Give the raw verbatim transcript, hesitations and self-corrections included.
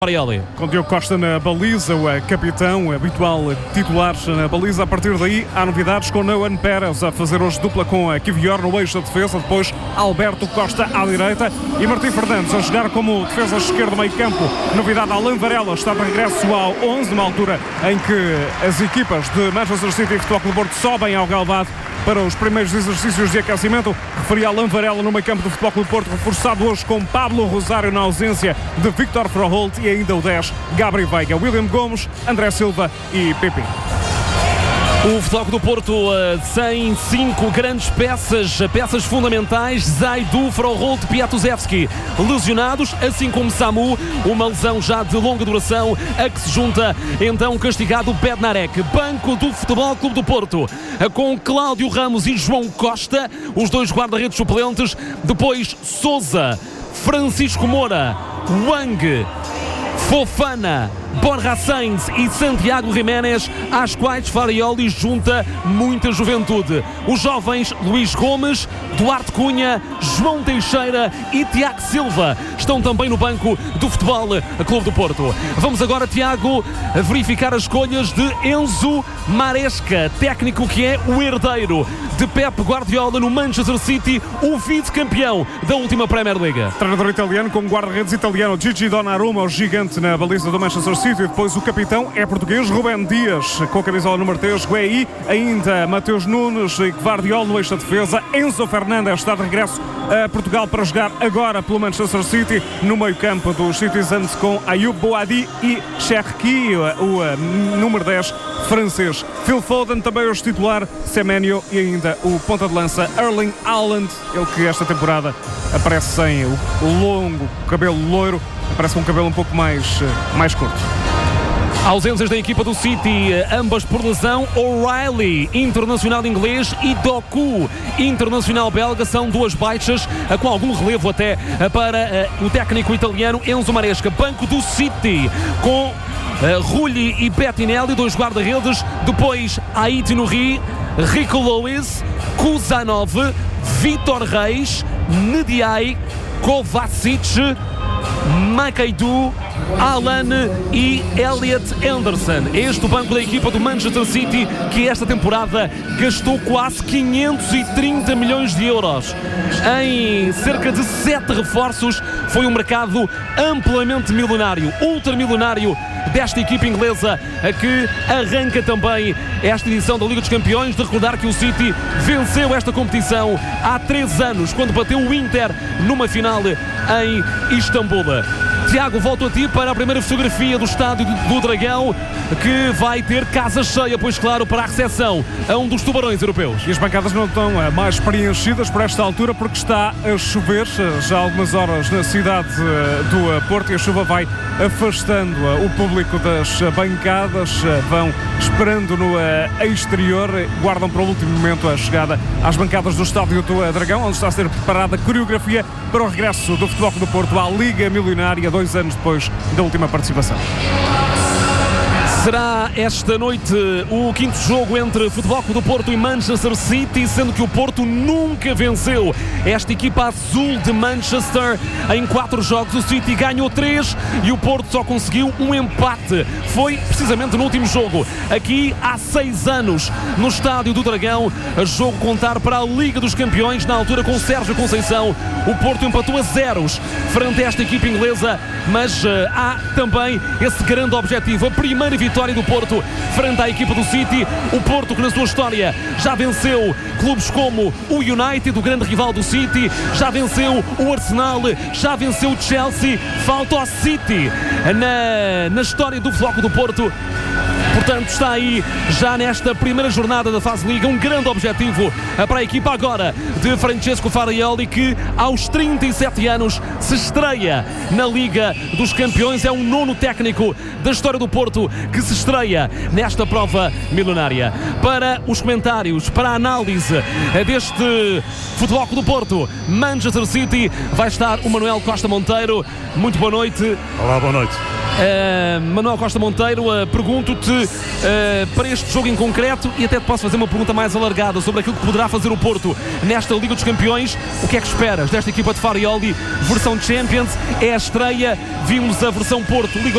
Arioli. Com Diogo Costa na baliza, o capitão, o habitual titular na baliza. A partir daí há novidades com Noan Pérez a fazer hoje dupla com a Kivior no eixo da defesa, depois Alberto Costa à direita e Martim Fernandes a jogar como defesa esquerda meio campo. Novidade, Alan Varela está de regresso ao onze, numa altura em que as equipas de Manchester City e Futebol Clube do Porto sobem ao relvado para os primeiros exercícios de aquecimento. Referia Alan Varela no meio campo do Futebol Clube do Porto, reforçado hoje com Pablo Rosário na ausência de Victor Froholt e ainda o dez, Gabri Veiga, William Gomes, André Silva e Pepe. O Futebol Clube do Porto uh, tem cinco grandes peças, peças fundamentais: Zaidu, Froholt, Piatuzewski, lesionados, assim como Samu, uma lesão já de longa duração, a que se junta então o castigado Bednarek. Banco do Futebol Clube do Porto, uh, com Cláudio Ramos e João Costa, os dois guarda-redes suplentes, depois Sousa, Francisco Moura, Wang, Fofana, Borja Sainz e Santiago Jiménez, às quais Farioli junta muita juventude. Os jovens Luís Gomes, Duarte Cunha, João Teixeira e Tiago Silva estão também no banco do Futebol Clube do Porto. Vamos agora, Tiago, verificar as escolhas de Enzo Maresca, técnico que é o herdeiro de Pep Guardiola no Manchester City, o vice-campeão da última Premier League. Treinador italiano com guarda-redes italiano Gigi Donnarumma, o gigante na baliza do Manchester City. Depois o capitão é português, Rubén Dias, com a camisola número três, Guehi, ainda Mateus Nunes e Gvardiol no eixo da defesa. Enzo Fernandes está de regresso a Portugal para jogar agora pelo Manchester City, no meio campo dos Citizens, com Ayoub Boadi e Cherki, o, o número dez francês. Phil Foden também hoje titular, Semenyo e ainda o ponta de lança Erling Haaland, ele que esta temporada aparece sem o longo cabelo loiro, aparece com um cabelo um pouco mais, mais curto. Ausências da equipa do City, ambas por lesão. O'Reilly, internacional inglês, e Doku, internacional belga, são duas baixas, com algum relevo até para o técnico italiano Enzo Maresca. Banco do City, com uh, Rulli e Bettinelli, dois guarda-redes, depois Haiti Nouri, Rico Lewis, Kuzanov, Vitor Reis, Ndiaye, Kovacic, Makaidu, Alan e Elliot Anderson. Este o banco da equipa do Manchester City, que esta temporada gastou quase quinhentos e trinta milhões de euros em cerca de sete reforços. Foi um mercado amplamente milionário, ultramilionário desta equipa inglesa, a que arranca também esta edição da Liga dos Campeões. De recordar que o City venceu esta competição há três anos, quando bateu o Inter numa final em Istambul. Tiago, volto a ti para a primeira fotografia do estádio do Dragão, que vai ter casa cheia, pois claro, para a recepção a um dos tubarões europeus. E as bancadas não estão mais preenchidas por esta altura, porque está a chover já há algumas horas na cidade do Porto, e a chuva vai afastando o público das bancadas. Vão esperando no exterior, guardam para o último momento a chegada às bancadas do estádio do Dragão, onde está a ser preparada a coreografia para o regresso do Futebol Clube do Porto à Liga Milionária, dois anos depois da última participação. Será esta noite o quinto jogo entre Futebol Clube do Porto e Manchester City, sendo que o Porto nunca venceu esta equipa azul de Manchester em quatro jogos. O City ganhou três e o Porto só conseguiu um empate. Foi precisamente no último jogo, aqui há seis anos, no estádio do Dragão, a jogo contar para a Liga dos Campeões, na altura com Sérgio Conceição. O Porto empatou a zeros frente a esta equipa inglesa, mas uh, há também esse grande objetivo, a primeira vitória do Porto frente à equipa do City. O Porto, que na sua história já venceu clubes como o United, o grande rival do City, já venceu o Arsenal, já venceu o Chelsea. Falta ao City na, na história do Futebol Clube do Porto. Portanto, está aí já nesta primeira jornada da fase Liga um grande objetivo para a equipa agora de Francesco Farioli, que aos trinta e sete anos se estreia na Liga dos Campeões. É o nono técnico da história do Porto que se estreia nesta prova milionária. Para os comentários, para a análise deste Futebol Clube do Porto Manchester City, vai estar o Manuel Costa Monteiro. Muito boa noite. Olá, boa noite. Uh, Manuel Costa Monteiro, uh, pergunto-te uh, para este jogo em concreto, e até te posso fazer uma pergunta mais alargada sobre aquilo que poderá fazer o Porto nesta Liga dos Campeões. O que é que esperas desta equipa de Farioli, versão Champions? É a estreia, vimos a versão Porto Liga